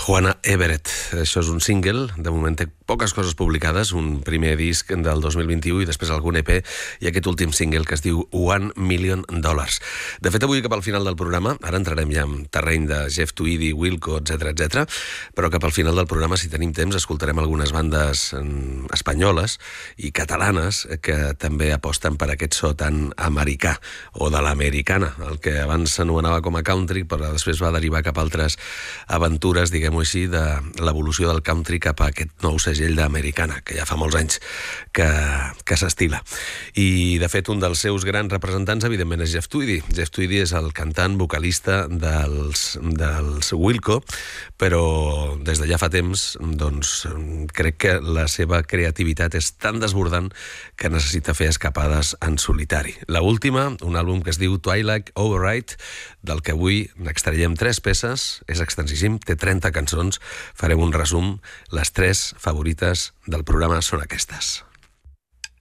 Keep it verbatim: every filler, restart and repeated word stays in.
Juana Everett. Això és un single, de moment té poques coses publicades, un primer disc del dos mil vint-i-u i després algun E P, i aquest últim single que es diu One Million Dollars. De fet, avui cap al final del programa, ara entrarem ja en terreny de Jeff Tweedy, Wilco, etcètera, etcètera, però cap al final del programa, si tenim temps, escoltarem algunes bandes espanyoles i catalanes que també aposten per aquest so tan americà, o de l'americana, el que abans s'anomenava com a country, però després va derivar cap a altres aventures, diguem-ho així, de l'evolució del country cap a aquest nou segell d'americana, que ja fa molts anys que, que s'estila. I, de fet, un dels seus grans representants, evidentment, és Jeff Tweedy. Jeff Tweedy és el cantant vocalista dels, dels Wilco, però des de ja fa temps, doncs, crec que la seva creativitat és tan desbordant que necessita fer escapades en solitari. La última, un àlbum que es diu Twilight Override, del que avui n'extraiem tres peces, és extensíssim, té trenta cançons, farem un resum, les tres favorites del programa són aquestes.